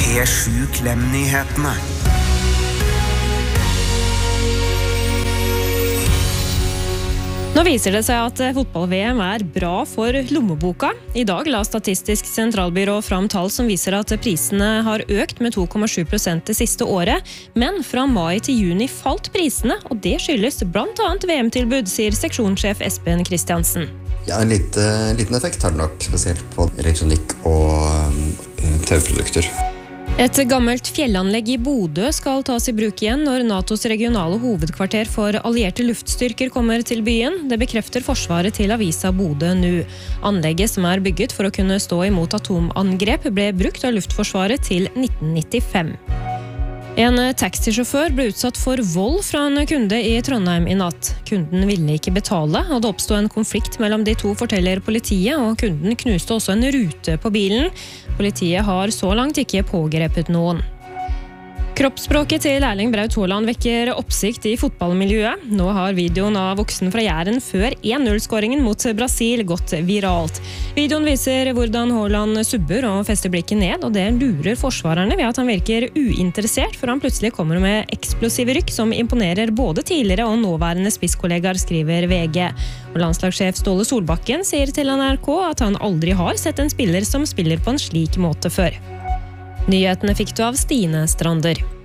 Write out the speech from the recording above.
P7 Klem-nyhetene. Nå viser det seg at fotball-VM bra for lommeboka. I dag la Statistisk sentralbyrå fram tall som viser at prisene har økt med 2,7% det siste året, men fra mai til juni falt prisene, og det skyldes blant annet VM-tilbud, sier seksjonssjef Espen Kristiansen. Ja, en liten effekt har det nok, spesielt på elektronikk og TV-produkter. Et gammelt fjellanlegg i Bodø skal tas i bruk igjen når NATOs regionale hovedkvarter for allierte luftstyrker kommer til byen. Det bekrefter forsvaret til avisa Bodø nå. Anlegget, som bygget for å kunne stå imot atomangrep, ble brukt av Luftforsvaret til 1995. En taxisjåfør ble utsatt for vold fra en kunde i Trondheim i natt. Kunden ville ikke betale, og det oppstod en konflikt mellom de to, forteller politiet, og kunden knuste også en rute på bilen. Politiet har så langt ikke pågrepet noen. Kroppsspråket til Erling Braut Haaland vekker oppsikt i fotballmiljøet. Nå har videoen av voksen fra Jæren før 1-0-skåringen mot Brasil gått viralt. Videoen viser hvordan Haaland subber og fester blikket ned, og det lurer forsvarerne ved at han virker uinteressert, for han plutselig kommer med eksplosive rykk som imponerer både tidligere og nåværende spisskollegaer, skriver VG. Og landslagssjef Ståle Solbakken sier til NRK at han aldri har sett en spiller som spiller på en slik måte før. Nyhetene fikk du av Stine Strander.